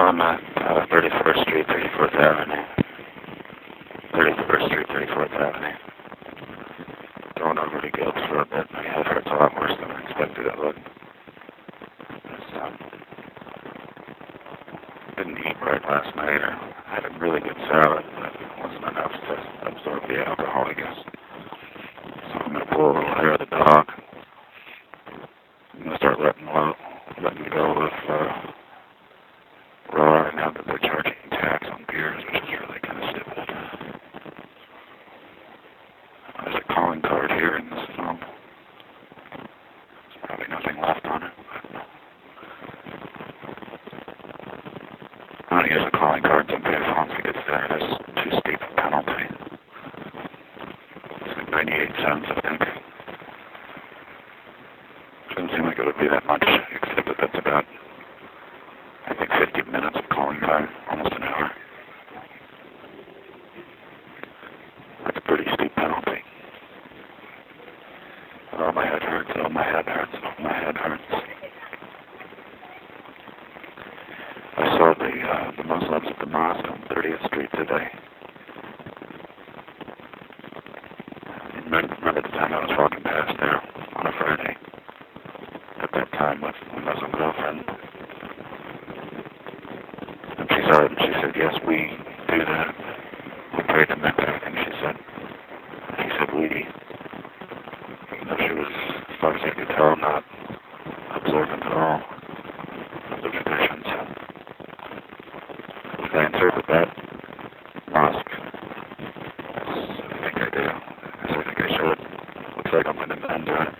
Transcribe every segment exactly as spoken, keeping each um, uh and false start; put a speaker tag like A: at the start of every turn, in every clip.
A: I'm at uh, thirty-first Street, thirty-fourth Avenue. thirty-first Street, thirty-fourth Avenue. Going over to Gilks for a bit. My head hurts a lot worse than I expected it would. Just, um, didn't eat right last night. Or I had a really good salad, but it wasn't enough to absorb the alcohol, I guess. So I'm going to pull a little hair of the dog. I'm going to start letting, well, letting go of uh, raw now that they're charging tax on beers, which is really kind of stupid. There's a calling card here in this film. There's probably nothing left on it. But I'm going to use a calling card someday as long as it gets there. It is too steep a penalty. It's like ninety-eight cents, I think. Doesn't seem like it would be that much, except that that's about, I think, fifty minutes of calling time, almost an hour. That's a pretty steep penalty. Oh, my head hurts, oh, my head hurts, oh, my head hurts. I saw the, uh, the Muslims at the mosque on thirtieth Street today. Remember, remember the time I was walking past there on a Friday? At that time with my Muslim girlfriend. And she saw it and she said, yes, we do that. We pray to Mecca. And she said, she said, we, you know, she was, as far as I could tell, not observant at all of the traditions. If I interpret that mosque, as I think I do, as I think I should, looks like I'm going to end uh,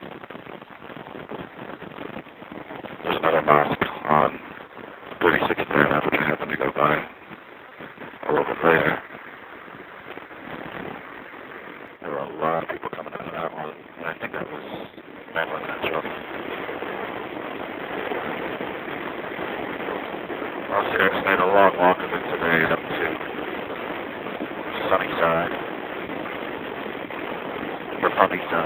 A: there's another mosque on thirty-sixth Avenue, which I happened to go by a little bit later. There were a lot of people coming out of that one, and I think that was men with that children. Well, see, I just made a long walk of it today up to Sunnyside, or Sunnyside.